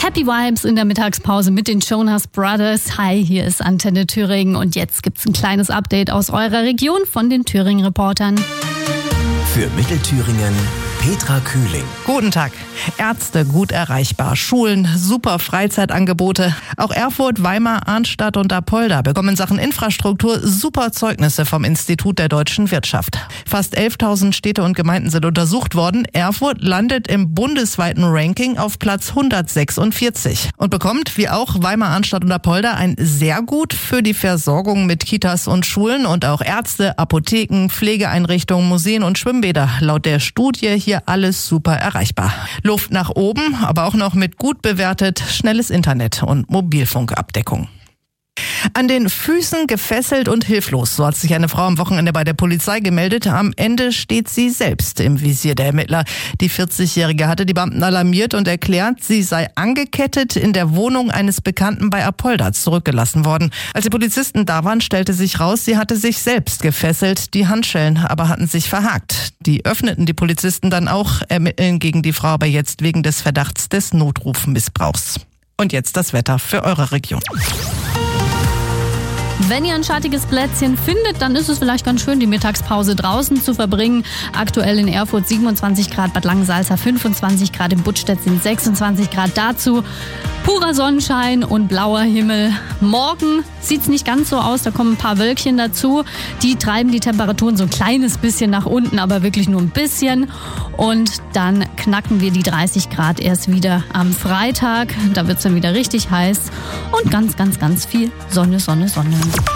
Happy Vibes in der Mittagspause mit den Jonas Brothers. Hi, hier ist Antenne Thüringen und jetzt gibt's ein kleines Update aus eurer Region von den Thüringen-Reportern. Für Mittelthüringen Petra Kühling. Guten Tag. Ärzte gut erreichbar, Schulen, super Freizeitangebote. Auch Erfurt, Weimar, Arnstadt und Apolda bekommen in Sachen Infrastruktur super Zeugnisse vom Institut der deutschen Wirtschaft. Fast 11.000 Städte und Gemeinden sind untersucht worden. Erfurt landet im bundesweiten Ranking auf Platz 146 und bekommt, wie auch Weimar, Arnstadt und Apolda, ein sehr gut für die Versorgung mit Kitas und Schulen und auch Ärzte, Apotheken, Pflegeeinrichtungen, Museen und Schwimmbäder. Laut der Studie hier alles super erreichbar. Luft nach oben, aber auch noch mit gut bewertet schnelles Internet und Mobilfunkabdeckung. An den Füßen gefesselt und hilflos, so hat sich eine Frau am Wochenende bei der Polizei gemeldet. Am Ende steht sie selbst im Visier der Ermittler. Die 40-Jährige hatte die Beamten alarmiert und erklärt, sie sei angekettet in der Wohnung eines Bekannten bei Apolda zurückgelassen worden. Als die Polizisten da waren, stellte sich raus, sie hatte sich selbst gefesselt. Die Handschellen aber hatten sich verhakt. Die öffneten die Polizisten dann auch, ermitteln gegen die Frau aber jetzt wegen des Verdachts des Notrufmissbrauchs. Und jetzt das Wetter für eure Region. Wenn ihr ein schattiges Plätzchen findet, dann ist es vielleicht ganz schön, die Mittagspause draußen zu verbringen. Aktuell in Erfurt 27 Grad, Bad Langensalza 25 Grad, in Buttstedt sind 26 Grad. Dazu purer Sonnenschein und blauer Himmel. Morgen sieht's nicht ganz so aus, da kommen ein paar Wölkchen dazu. Die treiben die Temperaturen so ein kleines bisschen nach unten, aber wirklich nur ein bisschen. Und dann knacken wir die 30 Grad erst wieder am Freitag. Da wird's dann wieder richtig heiß und ganz, ganz, ganz viel Sonne, Sonne, Sonne.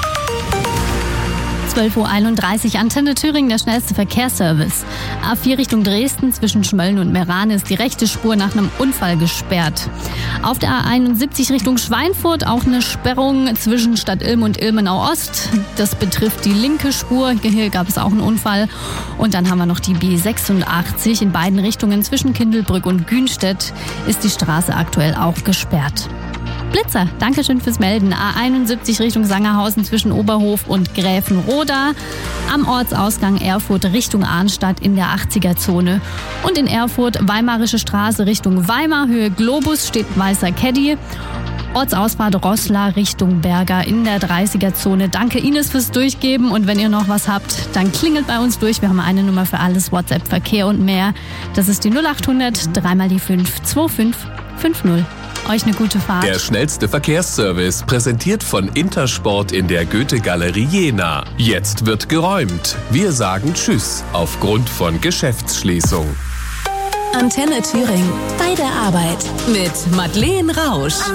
12.31 Uhr, Antenne Thüringen, der schnellste Verkehrsservice. A4 Richtung Dresden zwischen Schmölln und Meran ist die rechte Spur nach einem Unfall gesperrt. Auf der A71 Richtung Schweinfurt auch eine Sperrung zwischen Stadt Ilm und Ilmenau Ost. Das betrifft die linke Spur. Hier gab es auch einen Unfall. Und dann haben wir noch die B86 in beiden Richtungen zwischen Kindelbrück und Günstedt ist die Straße aktuell auch gesperrt. Blitzer, Dankeschön fürs Melden. A71 Richtung Sangerhausen zwischen Oberhof und Gräfenroda. Am Ortsausgang Erfurt Richtung Arnstadt in der 80er-Zone. Und in Erfurt Weimarische Straße Richtung Weimar, Höhe Globus steht weißer Caddy. Ortsausfahrt Roßla Richtung Berger in der 30er-Zone. Danke Ines fürs Durchgeben und wenn ihr noch was habt, dann klingelt bei uns durch. Wir haben eine Nummer für alles, WhatsApp, Verkehr und mehr. Das ist die 0800 3 mal die 5 2550. Euch eine gute Fahrt. Der schnellste Verkehrsservice, präsentiert von Intersport in der Goethe-Galerie Jena. Jetzt wird geräumt. Wir sagen Tschüss aufgrund von Geschäftsschließung. Antenne Thüringen. Bei der Arbeit mit Madeleine Rausch.